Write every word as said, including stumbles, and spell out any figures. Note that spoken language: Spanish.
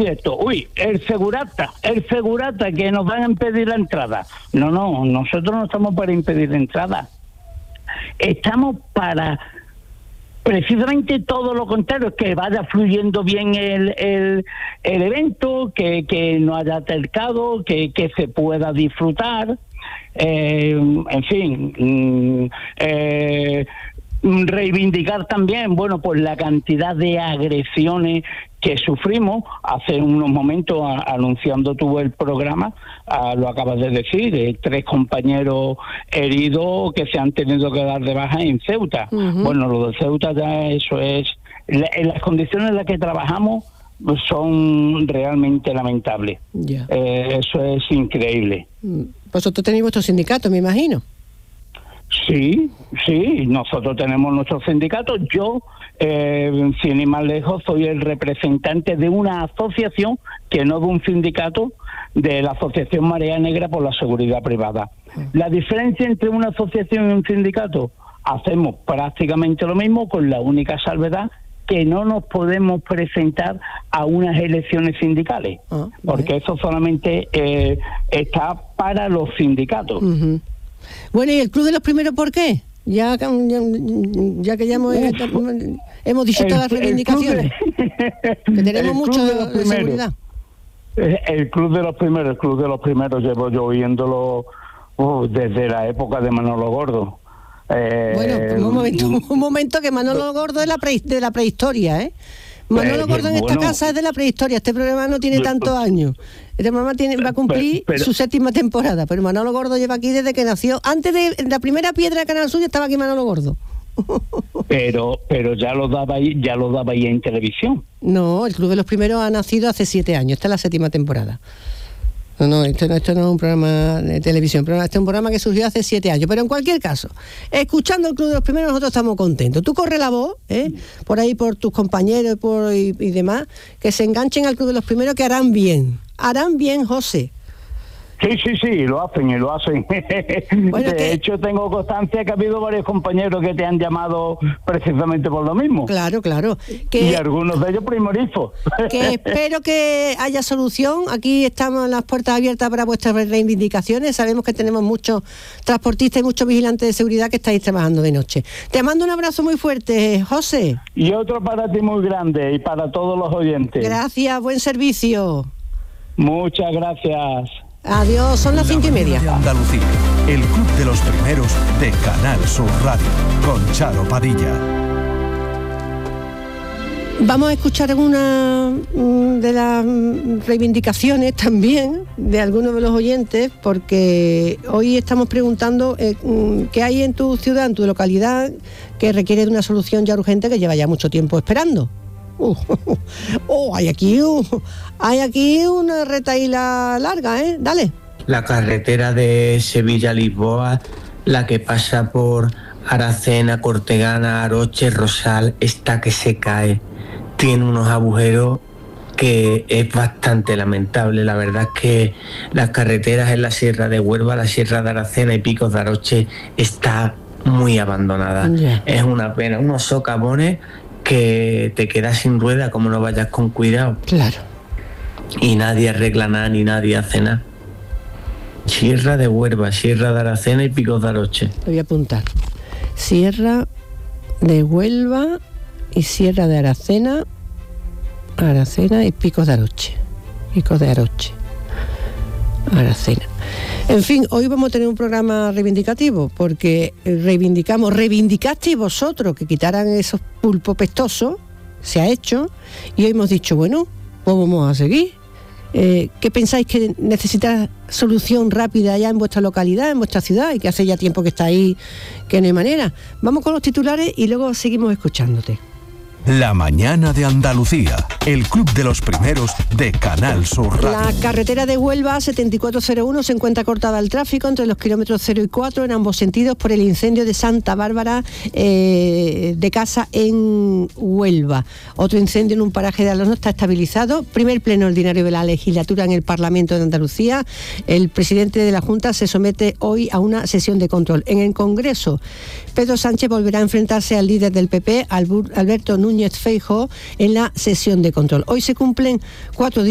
manifiesto, uy, el segurata, el segurata que nos van a impedir la entrada. No, no, nosotros no estamos para impedir la entrada. Estamos para precisamente todo lo contrario, que vaya fluyendo bien el, el, el evento, que, que no haya altercado, que, que se pueda disfrutar, eh, en fin, eh, reivindicar también, bueno, pues la cantidad de agresiones que sufrimos. Hace unos momentos, a, anunciando tú el programa, a, lo acabas de decir, eh, tres compañeros heridos que se han tenido que dar de baja en Ceuta. Uh-huh. Bueno, lo de Ceuta ya eso es, la, en las condiciones en las que trabajamos son realmente lamentables. Yeah. Eh, eso es increíble. Vosotros tenéis vuestro sindicato, me imagino. Sí, sí, nosotros tenemos nuestro sindicato. Yo, eh, sin ir más lejos, soy el representante de una asociación, que no de un sindicato, de la Asociación Marea Negra por la Seguridad Privada. La diferencia entre una asociación y un sindicato, hacemos prácticamente lo mismo, con la única salvedad que no nos podemos presentar a unas elecciones sindicales, oh, porque eso solamente eh, está para los sindicatos. Uh-huh. Bueno, ¿y el Club de los Primeros por qué? Ya, ya, ya que ya hemos, Uf, hemos dicho el, todas las reivindicaciones, de, que tenemos mucho de, de seguridad. El Club de los Primeros, el Club de los Primeros llevo yo oyéndolo uh, desde la época de Manolo Gordo. Eh, bueno, pues un momento, un momento que Manolo Gordo es la pre, de la prehistoria, ¿eh? Manolo eh, Gordo en esta bueno, casa es de la prehistoria. Este programa no tiene tantos años. Este programa tiene, va a cumplir pero, pero, su séptima temporada, pero Manolo Gordo lleva aquí desde que nació. Antes de la primera piedra de Canal Sur estaba aquí Manolo Gordo. Pero pero ya lo daba ahí, ya lo daba ahí en televisión. No, el Club de los Primeros ha nacido hace siete años. Esta es la séptima temporada. No, no, esto no, esto no es un programa de televisión, pero este es un programa que surgió hace siete años. Pero en cualquier caso, escuchando el Club de los Primeros, nosotros estamos contentos. Tú corre la voz, ¿eh? por ahí por tus compañeros por, y, y demás, que se enganchen al Club de los Primeros, que harán bien. Harán bien, José. Sí, sí, sí, lo hacen y lo hacen. Bueno, de que... hecho, tengo constancia que ha habido varios compañeros que te han llamado precisamente por lo mismo. Claro, claro. Que... Y algunos de ellos primorizos. Que espero que haya solución. Aquí estamos las puertas abiertas para vuestras reivindicaciones. Sabemos que tenemos muchos transportistas y muchos vigilantes de seguridad que estáis trabajando de noche. Te mando un abrazo muy fuerte, José. Y otro para ti muy grande y para todos los oyentes. Gracias, buen servicio. Muchas gracias. Adiós, son las cinco y media. De Andalucía, el Club de los Primeros de Canal Sur Radio, con Charo Padilla. Vamos a escuchar algunas de las reivindicaciones también de algunos de los oyentes, porque hoy estamos preguntando eh, qué hay en tu ciudad, en tu localidad, que requiere de una solución ya urgente que lleva ya mucho tiempo esperando. Uh, oh, hay aquí, uh, hay aquí una retahíla larga, ¿eh? Dale. La carretera de Sevilla-Lisboa, la que pasa por Aracena, Cortegana, Aroche, Rosal, esta que se cae, tiene unos agujeros que es bastante lamentable. La verdad es que las carreteras en la Sierra de Huelva, la Sierra de Aracena y Picos de Aroche está muy abandonada. Yeah. Es una pena, unos socavones que te quedas sin rueda como no vayas con cuidado. Claro. Y nadie arregla nada ni nadie hace nada. Sierra de Huelva, Sierra de Aracena y Picos de Aroche. Lo voy a apuntar. Sierra de Huelva y Sierra de Aracena, Aracena y Picos de Aroche. Picos de Aroche. Aracena. En fin, hoy vamos a tener un programa reivindicativo, porque reivindicamos, reivindicasteis vosotros que quitaran esos pulpos pestosos, se ha hecho, y hoy hemos dicho, bueno, pues vamos a seguir. Eh, ¿Qué pensáis que necesita solución rápida ya en vuestra localidad, en vuestra ciudad, y que hace ya tiempo que está ahí, que no hay manera? Vamos con los titulares y luego seguimos escuchándote. La mañana de Andalucía, el Club de los Primeros de Canal Sur Radio. La carretera de Huelva setenta y cuatro cero uno se encuentra cortada al tráfico entre los kilómetros cero y cuatro en ambos sentidos por el incendio de Santa Bárbara eh, de Casa en Huelva. Otro incendio en un paraje de Alonso está estabilizado. Primer pleno ordinario de la legislatura en el Parlamento de Andalucía. El presidente de la Junta se somete hoy a una sesión de control. En el Congreso, Pedro Sánchez volverá a enfrentarse al líder del P P, Alberto Núñez Feijóo, en la sesión de control. Hoy se cumplen cuatro días